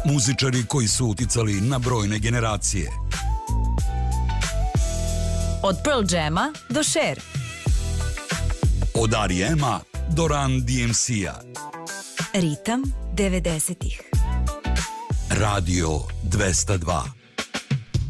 Muzičari koji su uticali na brojne generacije. Od Pearl Jama do Cher. Od R.E.M.a do Run DMC-a. Ritam 90-ih. Radio 202.